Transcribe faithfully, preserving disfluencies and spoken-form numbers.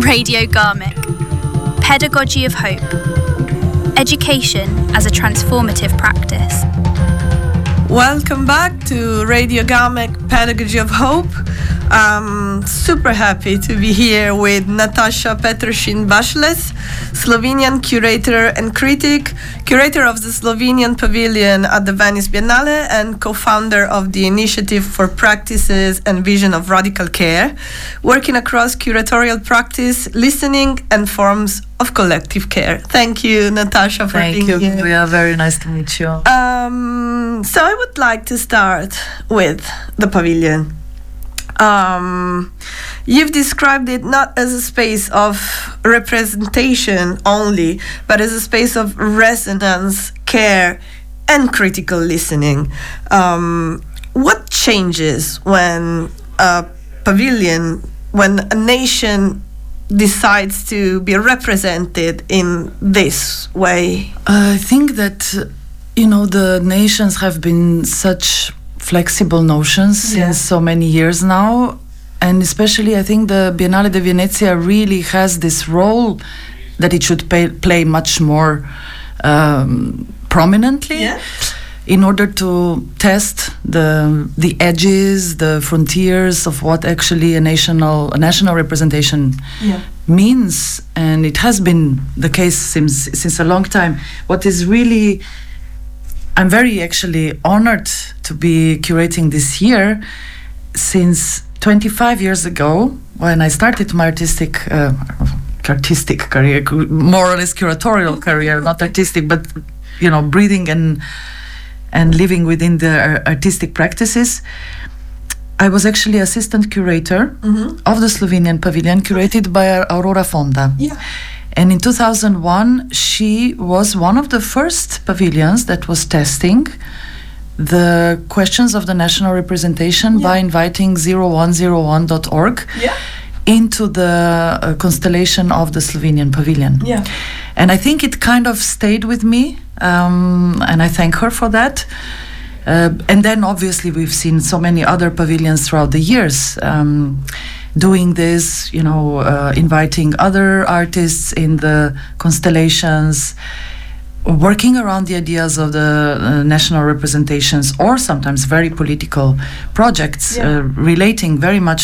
Radio Garmic. Pedagogy of Hope. Education as a transformative practice. Welcome back to Radio Garmic, Pedagogy of Hope. I'm super happy to be here with Natasha Petroshin-Bacheles, Slovenian curator and critic, curator of the Slovenian Pavilion at the Venice Biennale and co-founder of the Initiative for Practices and Vision of Radical Care, working across curatorial practice, listening and forms of collective care. Thank you, Natasha, for Thank being you. here. We are very nice to meet you. Um, so I would like to start with the pavilion. Um, you've described it not as a space of representation only, but as a space of resonance, care, and critical listening. Um, what changes when a pavilion, when a nation decides to be represented in this way? I think that, uh, you know, the nations have been such flexible notions Yeah. since so many years now, and especially I think the Biennale di Venezia really has this role that it should pay, play much more um, prominently Yeah. in order to test the the edges, the frontiers of what actually a national a national representation Yeah. means. And it has been the case since since a long time. What is really, I'm very actually honored to be curating this year, since twenty-five years ago, when I started my artistic uh, artistic career, more or less curatorial career, not artistic, but you know, breathing and and living within the artistic practices. I was actually assistant curator Mm-hmm. of the Slovenian Pavilion, curated by Aurora Fonda. Yeah. And in two thousand one, she was one of the first pavilions that was testing the questions of the national representation Yeah. by inviting zero one zero one dot org Yeah. into the uh, constellation of the Slovenian Pavilion. Yeah. And I think it kind of stayed with me, um, and I thank her for that. Uh, and then obviously we've seen so many other pavilions throughout the years um, doing this, you know, uh, inviting other artists in the constellations, working around the ideas of the uh, national representations, or sometimes very political projects Yeah. uh, relating very much